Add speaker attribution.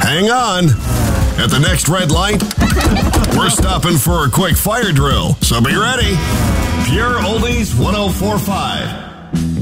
Speaker 1: hang on. At the next red light, we're stopping for a quick fire drill, so be ready. Pure Oldies 104.5.